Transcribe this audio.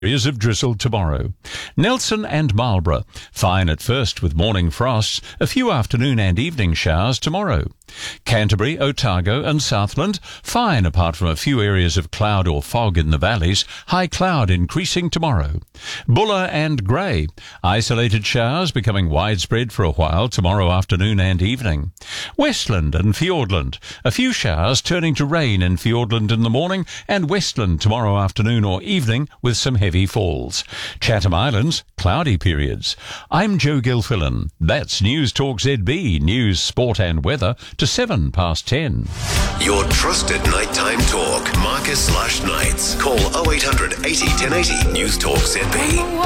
Areas of drizzle tomorrow. Nelson and Marlborough, fine at first with morning frosts, a few afternoon and evening showers tomorrow. Canterbury, Otago and Southland, fine apart from a few areas of cloud or fog in the valleys, high cloud increasing tomorrow. Buller and Grey, isolated showers becoming widespread for a while tomorrow afternoon and evening. Westland and Fiordland, a few showers turning to rain in Fiordland in the morning and Westland tomorrow afternoon or evening with some heavy falls. Chatham Islands, cloudy periods. I'm Joe Gilfillan. That's News Talk ZB, news, sport and weather to 10:07. Your trusted nighttime talk. Marcus/Knights. Call 0800 80 1080. News Talk ZB.